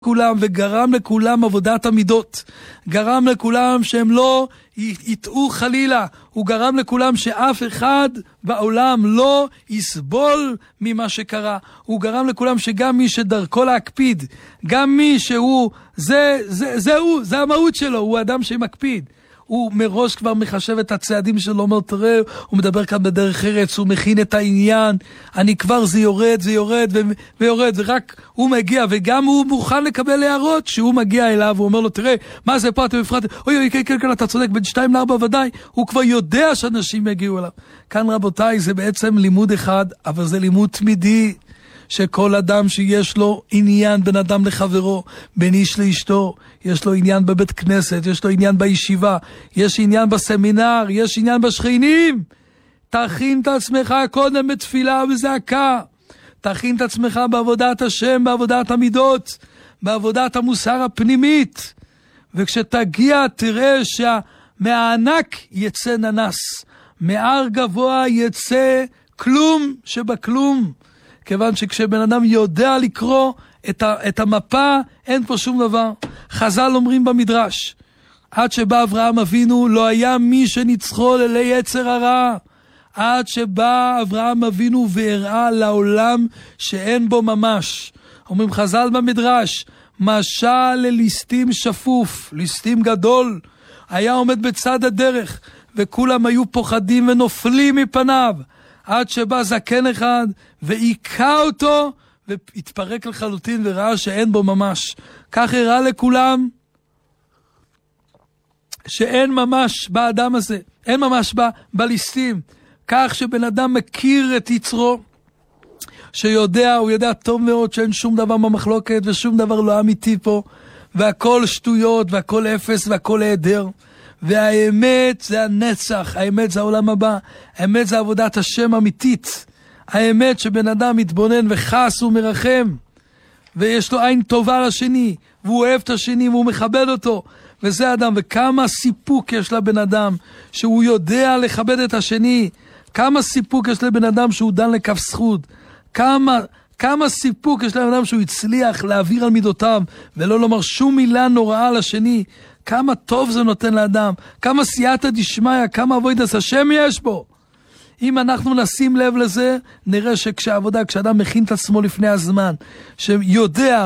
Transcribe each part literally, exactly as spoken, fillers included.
כולם וגרם לכולם עבודת המידות, גרם לכולם שהם לא יטעו חלילה, הוא גרם לכולם שאף אחד בעולם לא יסבול ממה שקרה, הוא גרם לכולם שגם מי שדרכו להקפיד, גם מי שהוא, זה, זה, זה הוא, זה המהות שלו, הוא אדם שמקפיד, הוא מראש כבר מחשב את הצעדים שלו, אומר תראה, הוא מדבר כאן בדרך ארץ, הוא מכין את העניין, אני כבר זה יורד, זה יורד ו- ויורד, ורק הוא מגיע, וגם הוא מוכן לקבל הערות, שהוא מגיע אליו, הוא אומר לו תראה, מה זה פה, אתם הפרעתם, אוי אוי, כן, כן, כן, אתה צודק, בין שתיים לארבע ודאי, הוא כבר יודע שאנשים יגיעו אליו. כאן רבותיי, זה בעצם לימוד אחד, אבל זה לימוד תמידי, שכל אדם שיש לו עניין בין אדם לחברו, בין איש לאשתו, יש לו עניין בבית כנסת, יש לו עניין בישיבה, יש עניין בסמינר, יש עניין בשכנים. תכין את עצמך קודם בתפילה ובזעקה. תכין את עצמך בעבודת השם, בעבודת המידות, בעבודת המוסר הפנימית. וכשתגיע תראה שמהענק יצא ננס, מהר גבוה יצא כלום שבכלום. כיוון שכשבן אדם יודע לקרוא את, ה, את המפה, אין פה שום דבר. חז"ל אומרים במדרש, עד שבא אברהם אבינו, לא היה מי שניצחו לילי יצר הרע. עד שבא אברהם אבינו והראה לעולם שאין בו ממש. אומרים חז"ל במדרש, משל לליסטים שפוף, ליסטים גדול, היה עומד בצד הדרך, וכולם היו פוחדים ונופלים מפניו. עד שבא זקן אחד ועיקה אותו והתפרק לחלוטין וראה שאין בו ממש. כך הראה לכולם שאין ממש באדם הזה, אין ממש ב, בליסטים. כך שבן אדם מכיר את יצרו, שיודע, הוא יודע טוב מאוד שאין שום דבר במחלוקת ושום דבר לא אמיתי פה, והכל שטויות והכל אפס והכל היעדר. והאמת זה הנצח, האמת זה העולם הבא, האמת זה עבודת השם אמיתית, האמת שבן אדם מתבונן וחס ומרחם, ויש לו עין טובה לשני, והוא אוהב את השני והוא מכבד אותו, וזה אדם. וכמה סיפוק יש לבן אדם שהוא יודע לכבד את השני, כמה סיפוק יש לבן אדם שהוא דן לכף זכות, כמה, כמה סיפוק יש לבן אדם שהוא הצליח להעביר על מידותיו, ולא לומר שום מילה נוראה לשני. כמה טוב זה נותן לאדם, כמה סייעתא דשמיא, כמה עבודת השם יש בו. אם אנחנו נשים לב לזה, נראה שכשהעבודה, כשאדם מכין את עצמו לפני הזמן, שיודע,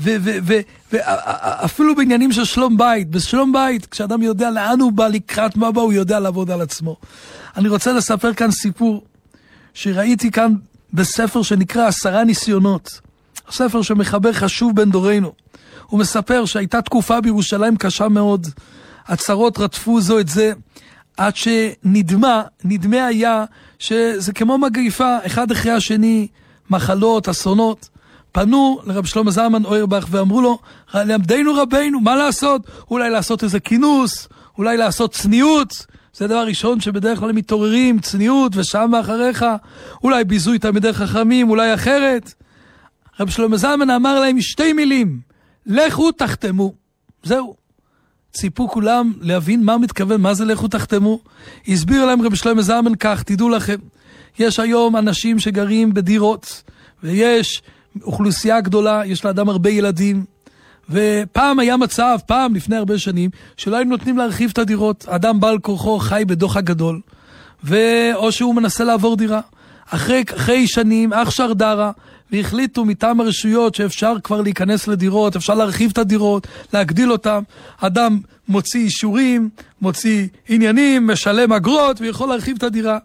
ואפילו בעניינים של שלום בית, בשלום בית, כשאדם יודע לאן הוא בא, לקראת מה בא, הוא יודע לעבוד על עצמו. אני רוצה לספר כאן סיפור, שראיתי כאן בספר שנקרא עשרה ניסיונות, ספר שמחבר חשוב בין דורנו. הוא מספר שהייתה תקופה בירושלים קשה מאוד, הצרות רדפו זו את זה, עד שנדמה, נדמה היה שזה כמו מגפה, אחד אחרי השני, מחלות, אסונות. פנו לרב שלמה זלמן אוירבך ואמרו לו, למדנו רבינו, מה לעשות? אולי לעשות איזה כינוס, אולי לעשות צניעות, זה דבר ראשון שבדרך כלל מתעוררים, צניעות ושם מאחריך, אולי ביזוי תלמידי חכמים, אולי אחרת. רב שלמה זלמן אמר להם שתי מילים, לכו תחתמו. זהו. ציפו כולם להבין מה מתכוון, מה זה לכו תחתמו. הסביר להם רב שלמה זלמן כך, תדעו לכם, יש היום אנשים שגרים בדירות, ויש אוכלוסייה גדולה, יש לאדם הרבה ילדים, ופעם היה מצב, פעם לפני הרבה שנים, שלא היינו נותנים להרחיב את הדירות. אדם בעל כורחו חי בדוח הגדול, או שהוא מנסה לעבור דירה. אחרי, אחרי שנים, אח שרדרה, והחליטו מטעם הרשויות שאפשר כבר להיכנס לדירות, אפשר להרחיב את הדירות, להגדיל אותם. אדם מוציא אישורים, מוציא עניינים, משלם אגרות, ויכול להרחיב את הדירה.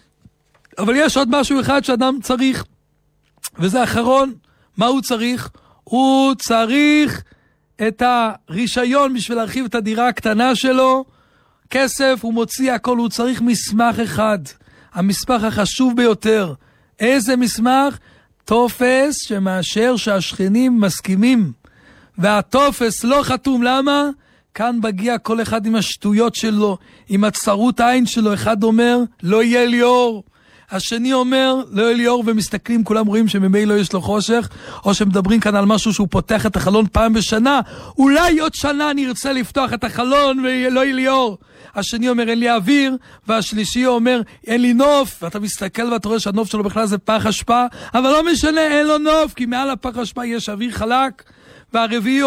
אבל יש עוד משהו אחד שאדם צריך, וזה האחרון. מה הוא צריך? הוא צריך את הרישיון בשביל להרחיב את הדירה הקטנה שלו. כסף, הוא מוציא הכל, הוא צריך מסמך אחד. המסמך החשוב ביותר. איזה מסמך? טופס שמאשר שהשכנים מסכימים. והטופס לא חתום. למה? כאן מגיע כל אחד עם השטויות שלו, עם הצרות העין שלו. אחד אומר, לא יהיה לי אור. השני אומר, לא יהיה לי אור, ומסתכלים, כולם רואים שממילא יש לו חושך, או שמדברים כאן על משהו שהוא פותח את החלון פעם בשנה. אולי עוד שנה אני ארצה לפתוח את החלון ולא יהיה לי אור. השני אומר, אין לי אוויר, והשלישי אומר, אין לי נוף, ואתה מסתכל ואתה רואה שהנוף שלו בכלל זה פח אשפה, אבל לא משנה, אין לו נוף, כי מעל הפח אשפה יש אוויר חלק, והרביעי